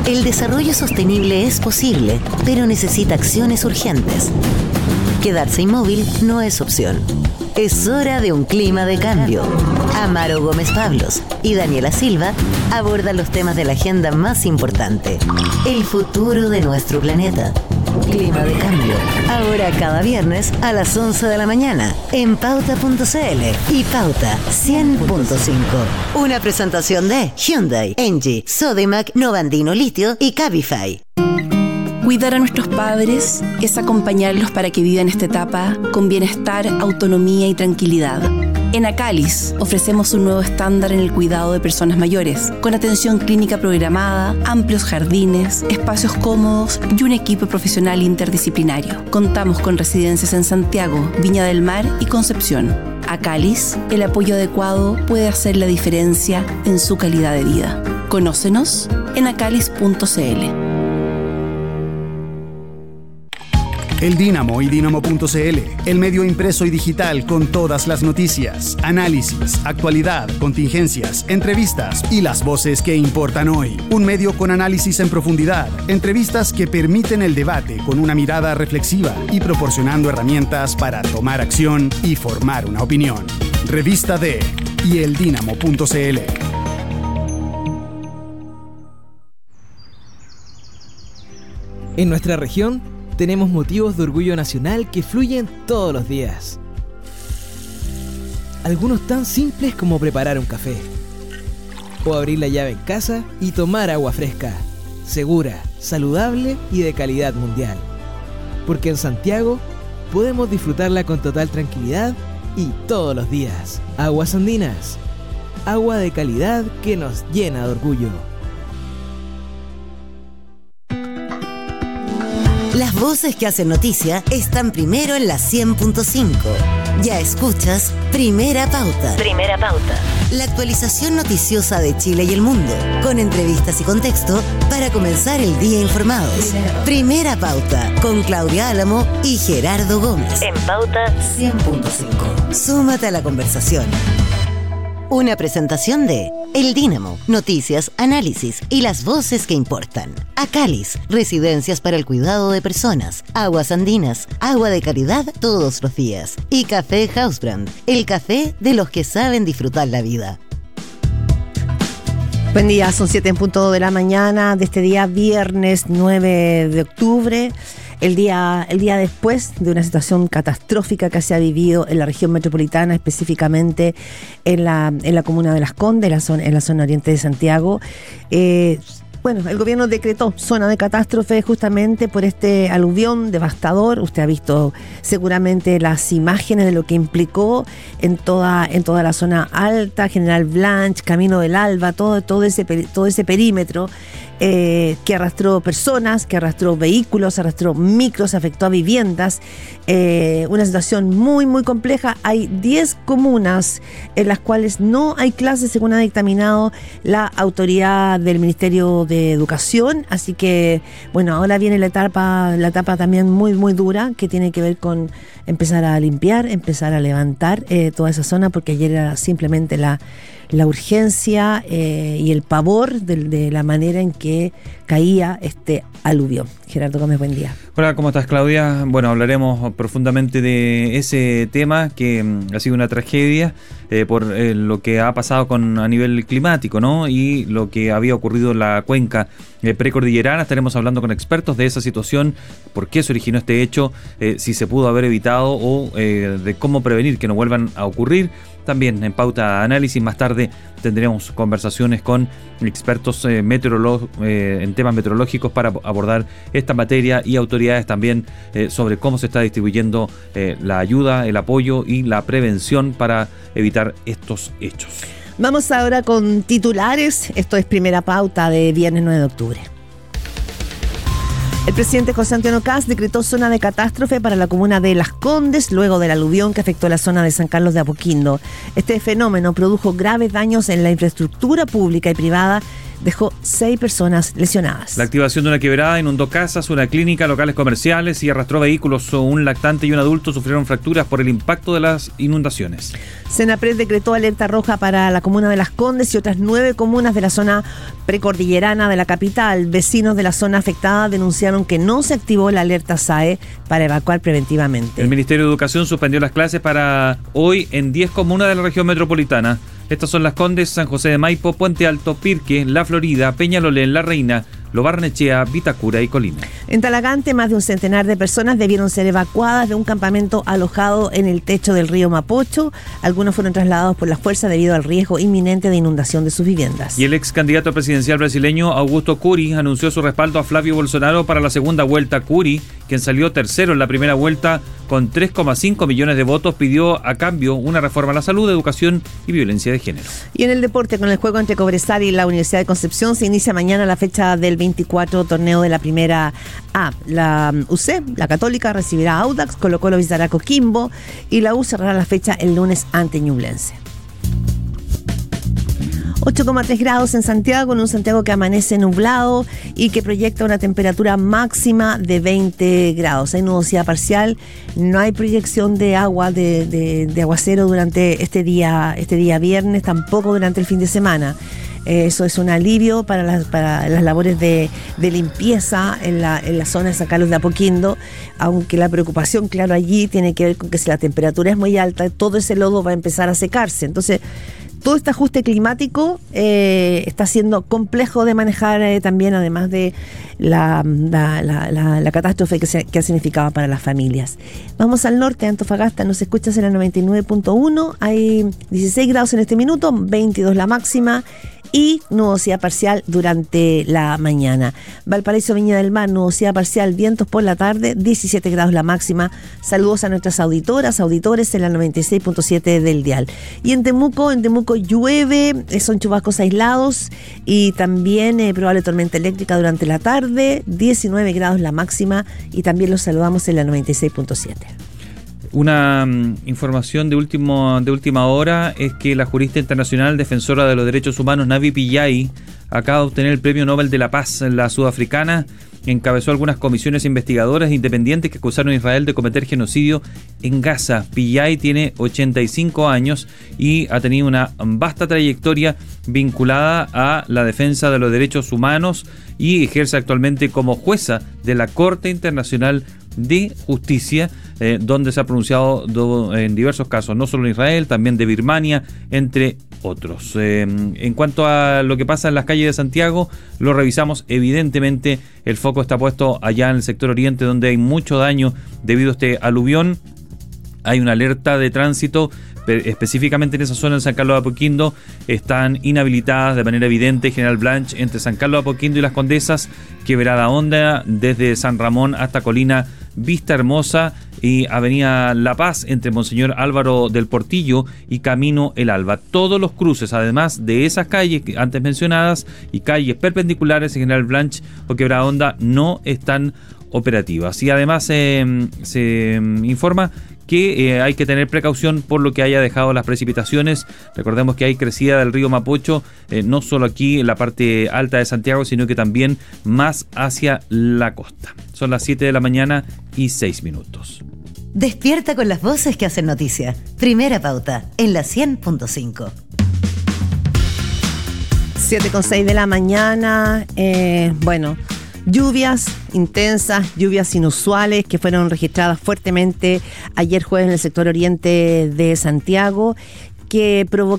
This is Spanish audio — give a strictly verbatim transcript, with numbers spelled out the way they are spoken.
El desarrollo sostenible es posible, pero necesita acciones urgentes. Quedarse inmóvil no es opción. Es hora de un clima de cambio. Amaro Gómez Pablos y Daniela Silva abordan los temas de la agenda más importante: el futuro de nuestro planeta. Clima de cambio. Ahora cada viernes a las once de la mañana en pauta punto c l y Pauta cien punto cinco. Una presentación de Hyundai, Engie, Sodimac, Novandino Litio y Cabify. Cuidar a nuestros padres es acompañarlos para que vivan esta etapa con bienestar, autonomía y tranquilidad. En Acalis ofrecemos un nuevo estándar en el cuidado de personas mayores, con atención clínica programada, amplios jardines, espacios cómodos y un equipo profesional interdisciplinario. Contamos con residencias en Santiago, Viña del Mar y Concepción. Acalis, el apoyo adecuado puede hacer la diferencia en su calidad de vida. Conócenos en acalis punto c l. El Dínamo y Dínamo punto c l, el medio impreso y digital con todas las noticias, análisis, actualidad, contingencias, entrevistas y las voces que importan hoy. Un medio con análisis en profundidad, entrevistas que permiten el debate con una mirada reflexiva y proporcionando herramientas para tomar acción y formar una opinión. Revista de y el Dínamo punto c l. En nuestra región tenemos motivos de orgullo nacional que fluyen todos los días. Algunos tan simples como preparar un café, o abrir la llave en casa y tomar agua fresca, segura, saludable y de calidad mundial. Porque en Santiago podemos disfrutarla con total tranquilidad y todos los días. Aguas Andinas, agua de calidad que nos llena de orgullo. Las voces que hacen noticia están primero en la cien punto cinco. Ya escuchas Primera Pauta. Primera Pauta. La actualización noticiosa de Chile y el mundo, con entrevistas y contexto para comenzar el día informados. Primera Pauta, con Claudia Álamo y Gerardo Gómez. En Pauta cien punto cinco. Súmate a la conversación. Una presentación de El Dínamo, noticias, análisis y las voces que importan. Acalis, residencias para el cuidado de personas. Aguas Andinas, agua de calidad todos los días. Y Café Hausbrand, el café de los que saben disfrutar la vida. Buen día, son siete en punto de la mañana de este día viernes nueve de octubre. El día, el día después de una situación catastrófica que se ha vivido en la región metropolitana, específicamente en la, en la comuna de Las Condes, la zona, en la zona oriente de Santiago. Eh, Bueno, el gobierno decretó zona de catástrofe justamente por este aluvión devastador. Usted ha visto seguramente las imágenes de lo que implicó en toda, en toda la zona alta, General Blanch, Camino del Alba, todo, todo, ese, todo ese perímetro eh, que arrastró personas, que arrastró vehículos, arrastró micros, afectó a viviendas. Eh, una situación muy, muy compleja. Hay diez comunas en las cuales no hay clases, según ha dictaminado la autoridad del Ministerio de Educación, así que bueno, ahora viene la etapa, la etapa también muy muy dura, que tiene que ver con empezar a limpiar, empezar a levantar eh, toda esa zona, porque ayer era simplemente la, la urgencia eh, y el pavor de, de la manera en que caía este aluvión. Gerardo Gómez, buen día. Hola, ¿cómo estás, Claudia? Bueno, hablaremos profundamente de ese tema que mm, ha sido una tragedia eh, por eh, lo que ha pasado con a nivel climático, ¿no? Y lo que había ocurrido en la cuenca eh, precordillerana. Estaremos hablando con expertos de esa situación, por qué se originó este hecho, eh, si se pudo haber evitado o eh, de cómo prevenir que no vuelvan a ocurrir. También en Pauta Análisis más tarde tendremos conversaciones con expertos eh, meteorólogos eh, en temas meteorológicos para abordar esta materia y autoridades también eh, sobre cómo se está distribuyendo eh, la ayuda, el apoyo y la prevención para evitar estos hechos. Vamos ahora con titulares. Esto es Primera Pauta de viernes nueve de octubre. El presidente José Antonio Kast decretó zona de catástrofe para la comuna de Las Condes luego del aluvión que afectó la zona de San Carlos de Apoquindo. Este fenómeno produjo graves daños en la infraestructura pública y privada dejó seis personas lesionadas. La activación de una quebrada inundó casas, una clínica, locales comerciales y arrastró vehículos. Un lactante y un adulto sufrieron fracturas por el impacto de las inundaciones. Senapred decretó alerta roja para la comuna de Las Condes y otras nueve comunas de la zona precordillerana de la capital. Vecinos de la zona afectada denunciaron que no se activó la alerta S A E para evacuar preventivamente. El Ministerio de Educación suspendió las clases para hoy en diez comunas de la región metropolitana. Estas son Las Condes, San José de Maipo, Puente Alto, Pirque, La Florida, Peñalolén, La Reina, Lo Barnechea, Vitacura y Colina. En Talagante, más de un centenar de personas debieron ser evacuadas de un campamento alojado en el techo del río Mapocho. Algunos fueron trasladados por la fuerza debido al riesgo inminente de inundación de sus viviendas. Y el ex candidato presidencial brasileño Augusto Cury anunció su respaldo a Flavio Bolsonaro para la segunda vuelta. Cury, quien salió tercero en la primera vuelta con tres coma cinco millones de votos, pidió a cambio una reforma a la salud, educación y violencia de género. Y en el deporte, con el juego entre Cobresal y la Universidad de Concepción, se inicia mañana la fecha del veinticuatro torneo de la primera A. La U C, la Católica, recibirá a Audax, Colo Colo visitará a Coquimbo y la U cerrará la fecha el lunes ante Ñublense. ocho coma tres grados en Santiago, en un Santiago que amanece nublado y que proyecta una temperatura máxima de veinte grados. Hay nubosidad parcial, no hay proyección de agua, de, de, de aguacero durante este día, este día viernes, tampoco durante el fin de semana. Eso es un alivio para las, para las labores de, de limpieza en la, en la zona de San Carlos de Apoquindo, aunque la preocupación, claro, allí tiene que ver con que si la temperatura es muy alta, todo ese lodo va a empezar a secarse. Entonces, todo este ajuste climático eh, está siendo complejo de manejar eh, también, además de la, la, la, la, la catástrofe que, se, que ha significado para las familias. Vamos al norte, Antofagasta, nos escuchas en la noventa y nueve punto uno, hay dieciséis grados en este minuto, veintidós la máxima y nubosidad parcial durante la mañana. Valparaíso, Viña del Mar, nubosidad parcial, vientos por la tarde, diecisiete grados la máxima. Saludos a nuestras auditoras, auditores en la noventa y seis punto siete del dial. Y en Temuco, en Temuco llueve, son chubascos aislados y también eh, probable tormenta eléctrica durante la tarde, diecinueve grados la máxima y también los saludamos en la noventa y seis punto siete. Una um, información de, último, de última hora es que la jurista internacional defensora de los derechos humanos Navi Pillay acaba de obtener el Premio Nobel de la Paz. La sudafricana encabezó algunas comisiones investigadoras independientes que acusaron a Israel de cometer genocidio en Gaza. Pillay tiene ochenta y cinco años y ha tenido una vasta trayectoria vinculada a la defensa de los derechos humanos y ejerce actualmente como jueza de la Corte Internacional de Justicia, eh, donde se ha pronunciado do, en diversos casos, no solo en Israel, también de Birmania, entre otros. Eh, en cuanto a lo que pasa en las calles de Santiago, lo revisamos. Evidentemente, el foco está puesto allá en el sector oriente, donde hay mucho daño debido a este aluvión. Hay una alerta de tránsito, específicamente en esa zona en San Carlos de Apoquindo. Están inhabilitadas de manera evidente General Blanch entre San Carlos de Apoquindo y Las Condesas, Quebrada Honda desde San Ramón hasta Colina Vista Hermosa y Avenida La Paz entre Monseñor Álvaro del Portillo y Camino El Alba. Todos los cruces, además de esas calles antes mencionadas y calles perpendiculares en General Blanch o Quebrada Honda, no están operativas. Y además eh, se informa que eh, hay que tener precaución por lo que haya dejado las precipitaciones. Recordemos que hay crecida del río Mapocho, eh, no solo aquí en la parte alta de Santiago, sino que también más hacia la costa. Son las siete de la mañana y seis minutos. Despierta con las voces que hacen noticia. Primera Pauta, en la cien punto cinco. siete con seis de la mañana, eh, bueno... Lluvias intensas, lluvias inusuales que fueron registradas fuertemente ayer jueves en el sector oriente de Santiago, que provocaron